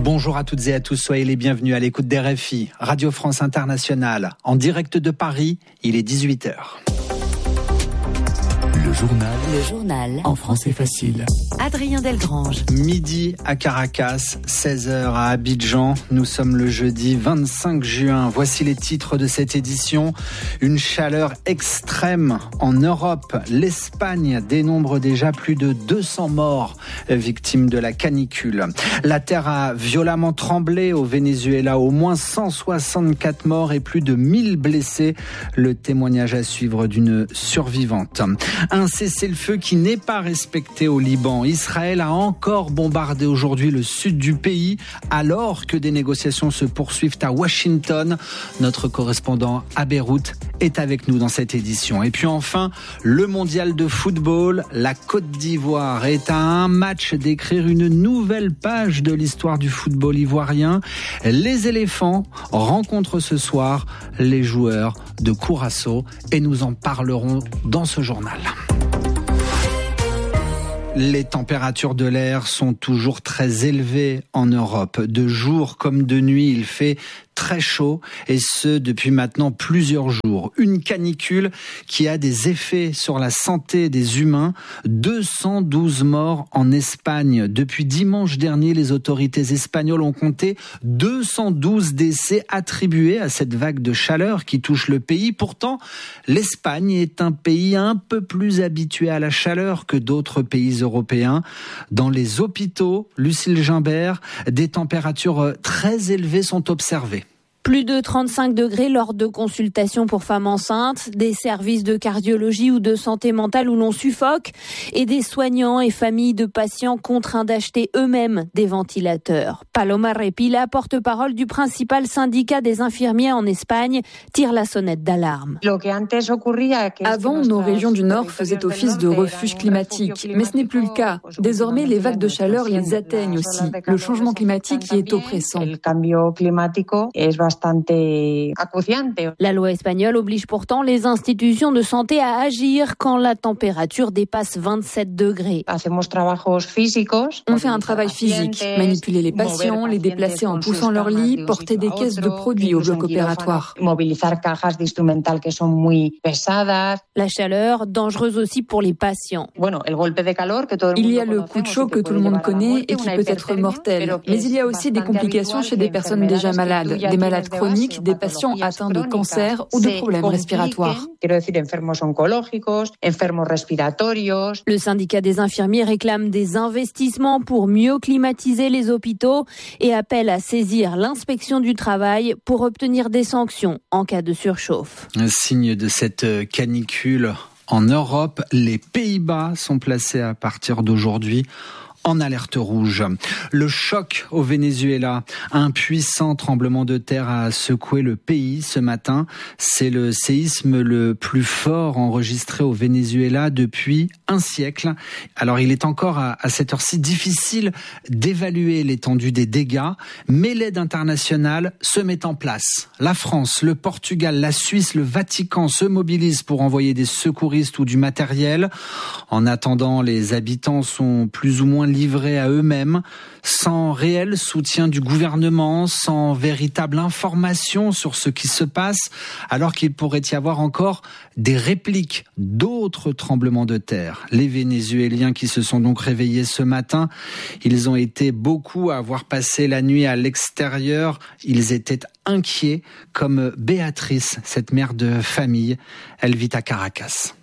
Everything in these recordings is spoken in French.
Bonjour à toutes et à tous, soyez les bienvenus à l'écoute d'RFI, Radio France Internationale. En direct de Paris, il est 18h. Le journal en français facile. Adrien Delgrange. Midi à Caracas, 16h à Abidjan. Nous sommes le jeudi 25 juin. Voici les titres de cette édition. Une chaleur extrême en Europe. L'Espagne dénombre déjà plus de 200 morts victimes de la canicule. La terre a violemment tremblé au Venezuela. Au moins 164 morts et plus de 1000 blessés. Le témoignage à suivre d'une survivante. Un cessez-le-feu qui n'est pas respecté au Liban. Israël a encore bombardé aujourd'hui le sud du pays alors que des négociations se poursuivent à Washington. Notre correspondant à Beyrouth est avec nous dans cette édition. Et puis enfin, le mondial de football. La Côte d'Ivoire est à un match d'écrire une nouvelle page de l'histoire du football ivoirien. Les éléphants rencontrent ce soir les joueurs de Curaçao et nous en parlerons dans ce journal. Les températures de l'air sont toujours très élevées en Europe. De jour comme de nuit, il fait très chaud et ce depuis maintenant plusieurs jours. Une canicule qui a des effets sur la santé des humains. 212 morts en Espagne. Depuis dimanche dernier, les autorités espagnoles ont compté 212 décès attribués à cette vague de chaleur qui touche le pays. Pourtant, l'Espagne est un pays un peu plus habitué à la chaleur que d'autres pays européens. Dans les hôpitaux, Lucille Gimbert, des températures très élevées sont observées. Plus de 35 degrés lors de consultations pour femmes enceintes, des services de cardiologie ou de santé mentale où l'on suffoque et des soignants et familles de patients contraints d'acheter eux-mêmes des ventilateurs. Paloma Repila, porte-parole du principal syndicat des infirmiers en Espagne, tire la sonnette d'alarme. Avant, nos régions du Nord faisaient office de refuge climatique, mais ce n'est plus le cas. Désormais, les vagues de chaleur les atteignent aussi. Le changement climatique y est oppressant. La loi espagnole oblige pourtant les institutions de santé à agir quand la température dépasse 27 degrés. On fait un travail physique, manipuler les patients, les déplacer en poussant leur lit, porter des caisses de produits au bloc opératoire. La chaleur, dangereuse aussi pour les patients. Il y a le coup de chaud que tout le monde connaît et qui peut être mortel. Mais il y a aussi des complications chez des personnes déjà malades, des malades chroniques, des patients atteints de cancer ou de problèmes respiratoires. Le syndicat des infirmiers réclame des investissements pour mieux climatiser les hôpitaux et appelle à saisir l'inspection du travail pour obtenir des sanctions en cas de surchauffe. Un signe de cette canicule en Europe, les Pays-Bas sont placés à partir d'aujourd'hui en alerte rouge. Le choc au Venezuela, un puissant tremblement de terre a secoué le pays ce matin. C'est le séisme le plus fort enregistré au Venezuela depuis un siècle. Alors il est encore à cette heure-ci difficile d'évaluer l'étendue des dégâts, mais l'aide internationale se met en place. La France, le Portugal, la Suisse, le Vatican se mobilisent pour envoyer des secouristes ou du matériel. En attendant, les habitants sont plus ou moins livrés à eux-mêmes, sans réel soutien du gouvernement, sans véritable information sur ce qui se passe, alors qu'il pourrait y avoir encore des répliques d'autres tremblements de terre. Les Vénézuéliens qui se sont donc réveillés ce matin, ils ont été beaucoup à avoir passé la nuit à l'extérieur. Ils étaient inquiets, comme Béatrice, cette mère de famille. Elle vit à Caracas.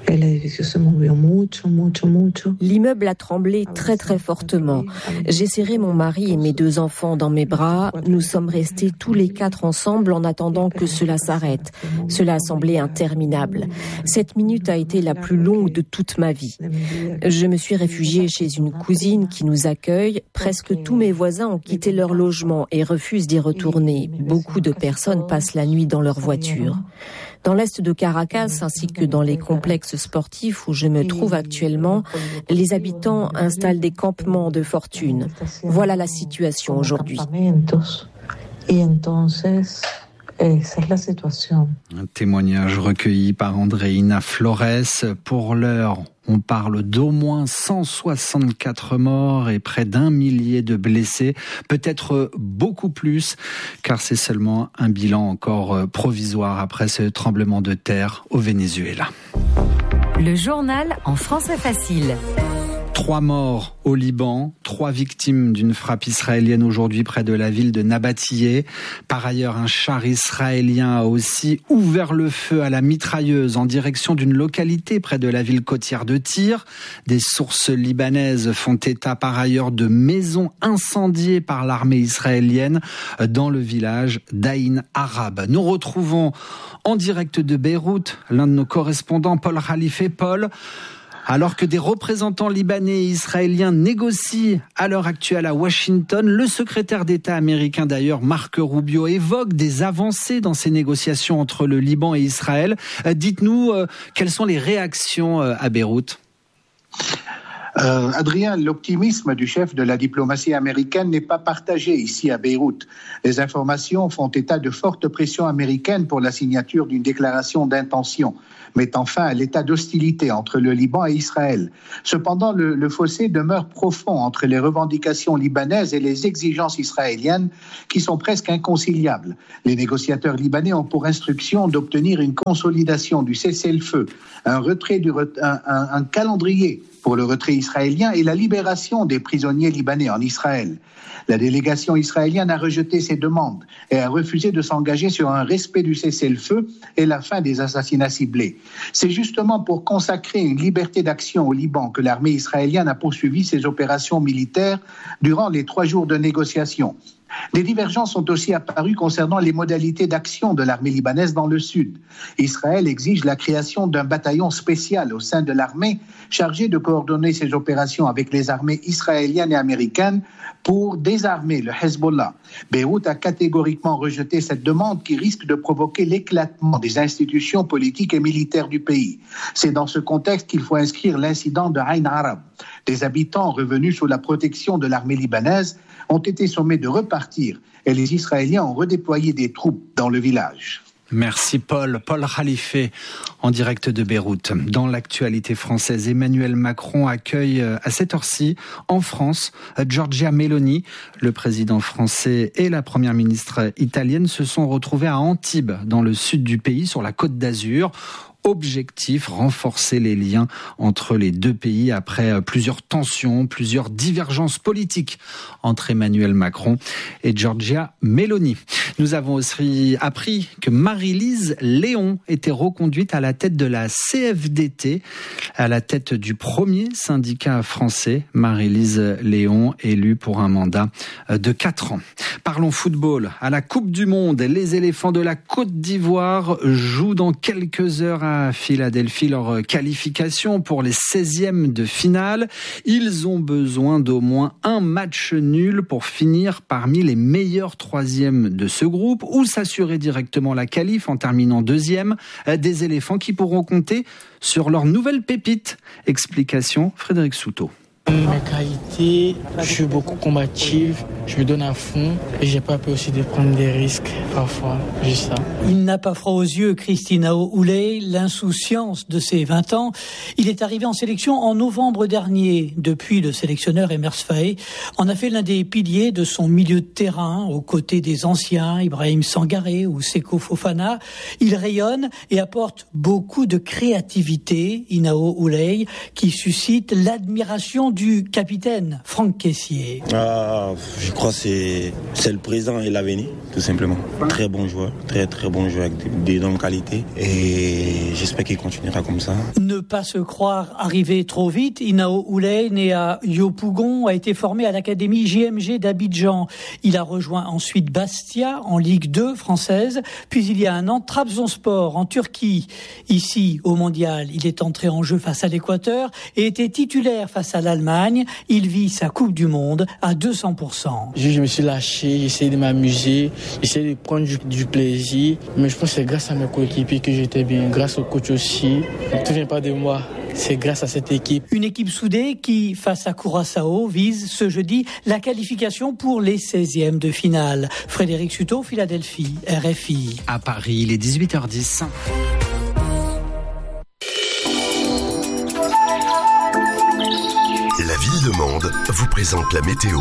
L'immeuble a tremblé très très fortement. J'ai serré mon mari et mes 2 enfants dans mes bras. Nous sommes restés tous les 4 ensemble en attendant que cela s'arrête. Cela a semblé interminable. Cette minute a été la plus longue de toute ma vie. Je me suis réfugiée chez une cousine qui nous accueille. Presque tous mes voisins ont quitté leur logement et refusent d'y retourner. Beaucoup de personnes passent la nuit dans leur voiture. Dans l'est de Caracas, ainsi que dans les complexes sportifs où je me trouve actuellement, les habitants installent des campements de fortune. Voilà la situation aujourd'hui. Esa es la situación. Un témoignage recueilli par Andreina Flores. Pour l'heure, on parle d'au moins 164 morts et près d'1 millier de blessés, peut-être beaucoup plus, car c'est seulement un bilan encore provisoire après ce tremblement de terre au Venezuela. Le journal en français facile. 3 morts au Liban, 3 victimes d'une frappe israélienne aujourd'hui près de la ville de Nabatiyeh. Par ailleurs, un char israélien a aussi ouvert le feu à la mitrailleuse en direction d'une localité près de la ville côtière de Tyr. Des sources libanaises font état par ailleurs de maisons incendiées par l'armée israélienne dans le village d'Aïn Arab. Nous retrouvons en direct de Beyrouth l'un de nos correspondants, Paul Khalife. Paul, alors que des représentants libanais et israéliens négocient à l'heure actuelle à Washington, le secrétaire d'État américain d'ailleurs, Marco Rubio, évoque des avancées dans ces négociations entre le Liban et Israël. Dites-nous, quelles sont les réactions à Beyrouth ? Adrien, l'optimisme du chef de la diplomatie américaine n'est pas partagé ici à Beyrouth. Les informations font état de fortes pressions américaines pour la signature d'une déclaration d'intention, mettant fin à l'état d'hostilité entre le Liban et Israël. Cependant, le fossé demeure profond entre les revendications libanaises et les exigences israéliennes qui sont presque inconciliables. Les négociateurs libanais ont pour instruction d'obtenir une consolidation du cessez-le-feu, un calendrier pour le retrait israélien et la libération des prisonniers libanais en Israël. La délégation israélienne a rejeté ces demandes et a refusé de s'engager sur un respect du cessez-le-feu et la fin des assassinats ciblés. C'est justement pour consacrer une liberté d'action au Liban que l'armée israélienne a poursuivi ses opérations militaires durant les 3 jours de négociation. Des divergences sont aussi apparues concernant les modalités d'action de l'armée libanaise dans le sud. Israël exige la création d'un bataillon spécial au sein de l'armée chargé de coordonner ses opérations avec les armées israéliennes et américaines pour désarmer le Hezbollah. Beyrouth a catégoriquement rejeté cette demande qui risque de provoquer l'éclatement des institutions politiques et militaires du pays. C'est dans ce contexte qu'il faut inscrire l'incident de Aïn Arab. Des habitants revenus sous la protection de l'armée libanaise ont été sommés de repartir et les Israéliens ont redéployé des troupes dans le village. Merci Paul. Paul Khalife en direct de Beyrouth. Dans l'actualité française, Emmanuel Macron accueille à cette heure-ci en France Giorgia Meloni. Le président français et la première ministre italienne se sont retrouvés à Antibes, dans le sud du pays, sur la Côte d'Azur. Objectif, renforcer les liens entre les deux pays après plusieurs tensions, plusieurs divergences politiques entre Emmanuel Macron et Giorgia Meloni. Nous avons aussi appris que Marie-Lise Léon était reconduite à la tête de la CFDT, à la tête du premier syndicat français. Marie-Lise Léon, élue pour un mandat de 4 ans. Parlons football. À la Coupe du Monde, les éléphants de la Côte d'Ivoire jouent dans quelques heures à Philadelphie leur qualification pour les 16e de finale. Ils ont besoin d'au moins un match nul pour finir parmi les meilleurs 3e de ce groupe ou s'assurer directement la qualif en terminant 2e. Des éléphants qui pourront compter sur leur nouvelle pépite. Explication Frédéric Souto. Mes qualités, je suis beaucoup combative, je me donne à fond et j'ai pas peur aussi de prendre des risques parfois, juste ça. Il n'a pas froid aux yeux, Christinao Houley, l'insouciance de ses 20 ans. Il est arrivé en sélection en novembre dernier. Depuis, le sélectionneur Emers Faé en a fait l'un des piliers de son milieu de terrain, aux côtés des anciens, Ibrahim Sangaré ou Seko Fofana. Il rayonne et apporte beaucoup de créativité, Inao Houley, qui suscite l'admiration du capitaine Franck Kessié. Je crois que c'est le présent et l'avenir, tout simplement. Très bon joueur, très bon joueur avec d'énormes qualités et j'espère qu'il continuera comme ça. Ne pas se croire arrivé trop vite, Inao Houley, né à Yopougon, a été formé à l'académie JMG d'Abidjan. Il a rejoint ensuite Bastia en Ligue 2 française, puis il y a un an Trabzonspor en Turquie. Ici, au Mondial, il est entré en jeu face à l'Équateur et était titulaire face à l'Allemagne. Il vit sa Coupe du Monde à 200%. temps. Je me suis lâché, j'ai essayé de m'amuser, j'ai essayé de prendre du plaisir. Mais je pense que c'est grâce à mes coéquipiers que j'étais bien, grâce au coach aussi. Tout ne vient pas de moi. C'est grâce à cette équipe. Une équipe soudée qui, face à Curaçao, vise ce jeudi la qualification pour les 16e de finale. Frédéric Suto, Philadelphie, RFI. À Paris, il est 18h10. La ville de Mende vous présente la météo.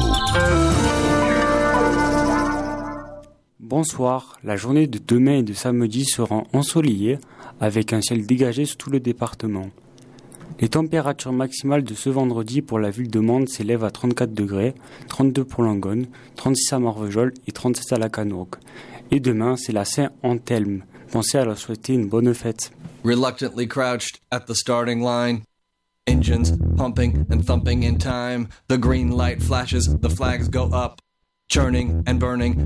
Bonsoir, la journée de demain et de samedi sera ensoleillée avec un ciel dégagé sur tout le département. Les températures maximales de ce vendredi pour la ville de Mende s'élèvent à 34 degrés, 32 pour Langonne, 36 à Marvejols et 37 à Lacanourgue. Et demain, c'est la Saint-Anthelme. Pensez à leur souhaiter une bonne fête. Reluctantly crouched at the starting line. Engines pumping and thumping in time. The green light flashes, the flags go up. Churning and burning.